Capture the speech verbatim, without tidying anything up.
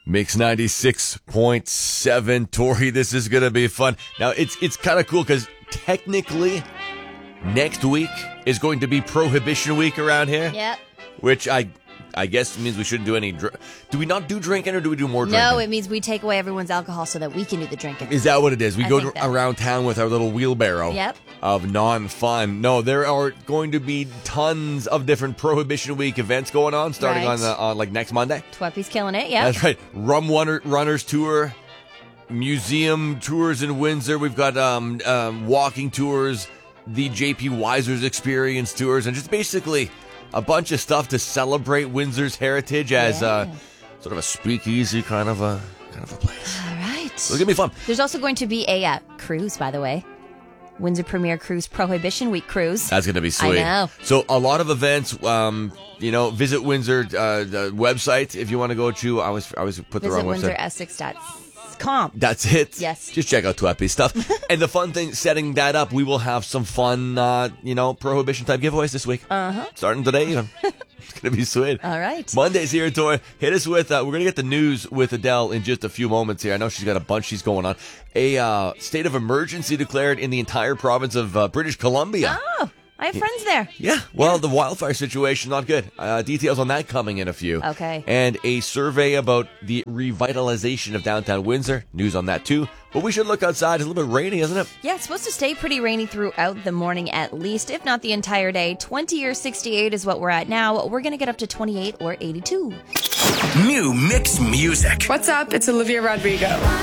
Mix ninety-six point seven. Tori, this is going to be fun. Now, it's it's kind of cool because technically next week is going to be Prohibition Week around here. Yep. Which I I guess means we shouldn't do any... Dr- do we not do drinking or do we do more drinking? No, it means we take away everyone's alcohol so that we can do the drinking. Is that what it is? We I go think to, that. around town with our little wheelbarrow Yep. of non-fun. No, there are going to be tons of different Prohibition Week events going on starting Right. on, uh, on like next Monday. Tweppy's killing it, yeah. That's right. Rum Runner, Runners Tour, museum tours in Windsor. We've got um, um, walking tours, the J P Weiser's Experience tours, and just basically a bunch of stuff to celebrate Windsor's heritage as Yeah. uh, sort of a speakeasy kind of a kind of a place. All right. So it's gonna be fun. There's also going to be a uh, cruise, by the way. Windsor Premier Cruise Prohibition Week cruise. That's going to be sweet. I know. So a lot of events, um, you know, visit Windsor, uh, the website if you want to go to. I always, I always put the Visit wrong windsor website. essex dot com. That's it. Yes. Just check out Tweppy's stuff. And the fun thing, setting that up, we will have some fun, uh, you know, Prohibition type giveaways this week. Uh-huh. Starting today even. It's going to be sweet. All right. Monday's here, Tori. Hit us with, uh, we're going to get the news with Adele in just a few moments here. I know she's got a bunch she's going on. A uh, state of emergency declared in the entire province of uh, British Columbia. Oh, I have friends there. Yeah, well, the wildfire situation, not good. Uh, details on that coming in a few. Okay. And a survey about the revitalization of downtown Windsor. News on that, too. But we should look outside. It's a little bit rainy, isn't it? Yeah, it's supposed to stay pretty rainy throughout the morning at least, if not the entire day. twenty or sixty-eight is what we're at now. We're going to get up to twenty-eight or eighty-two. New Mix music. What's up? It's Olivia Rodrigo.